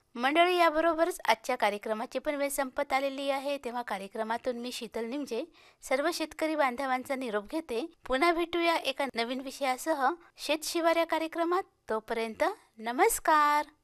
मंडळी, याबरोबरच आजच्या कार्यक्रमाची पण वेळ संपत आलेली आहे. तेव्हा कार्यक्रमातून मी शीतल निमजे सर्व शेतकरी बांधवांचा निरोप घेते. पुन्हा भेटूया एका नवीन विषयासह शेत शिवार या कार्यक्रमात. तोपर्यंत नमस्कार.